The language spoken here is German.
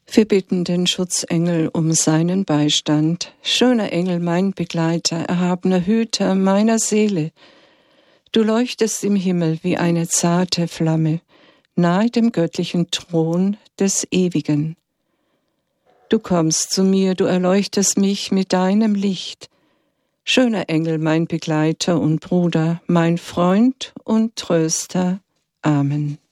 Wir bitten den Schutzengel um seinen Beistand. Schöner Engel, mein Begleiter, erhabener Hüter meiner Seele. Du leuchtest im Himmel wie eine zarte Flamme, nahe dem göttlichen Thron des Ewigen. Du kommst zu mir, du erleuchtest mich mit deinem Licht. Schöner Engel, mein Begleiter und Bruder, mein Freund und Tröster. Amen.